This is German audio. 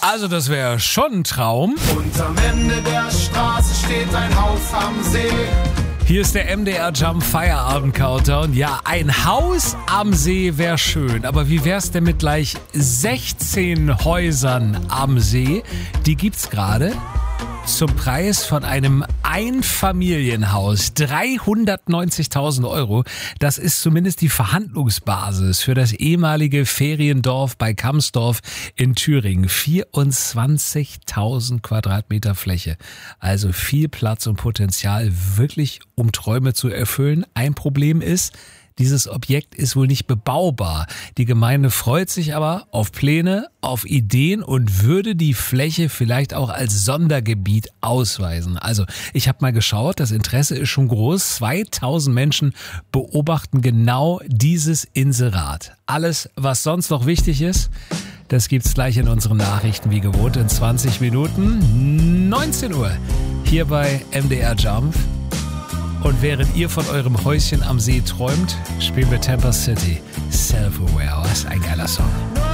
Also das wäre schon ein Traum. Und am Ende der Straße steht ein Haus am See. Hier ist der MDR Jump Feierabend Countdown. Ja, ein Haus am See wäre schön, aber wie wär's denn mit gleich 16 Häusern am See? Die gibt's gerade zum Preis von einem Einfamilienhaus. 390.000 Euro. Das ist zumindest die Verhandlungsbasis für das ehemalige Feriendorf bei Kamsdorf in Thüringen. 24.000 Quadratmeter Fläche. Also viel Platz und Potenzial, wirklich um Träume zu erfüllen. Ein Problem ist, dieses Objekt ist wohl nicht bebaubar. Die Gemeinde freut sich aber auf Pläne, auf Ideen und würde die Fläche vielleicht auch als Sondergebiet ausweisen. Also ich habe mal geschaut, das Interesse ist schon groß. 2000 Menschen beobachten genau dieses Inserat. Alles, was sonst noch wichtig ist, das gibt's gleich in unseren Nachrichten wie gewohnt in 20 Minuten. 19 Uhr hier bei MDR Jump. Und während ihr von eurem Häuschen am See träumt, spielen wir Tampa City. Self-Aware, was ein geiler Song.